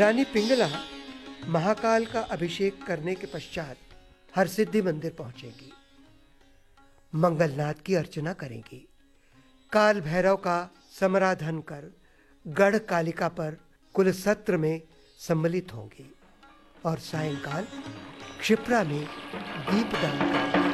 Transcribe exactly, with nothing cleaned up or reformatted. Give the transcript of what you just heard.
रानी पिंगला महाकाल का अभिषेक करने के पश्चात हरसिद्धि मंदिर पहुंचेंगी, मंगलनाथ की अर्चना करेंगी, काल भैरव का समराधन कर गढ़ कालिका पर कुल सत्र में सम्मिलित होंगी और सायंकाल क्षिप्रा में दीपदान करेंगी।